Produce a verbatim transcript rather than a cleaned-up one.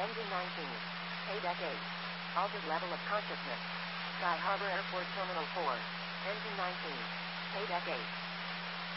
Engine nineteen. Paydeck eight. Altered level of consciousness. Sky Harbor Airport Terminal four. Engine nineteen. Paydeck eight.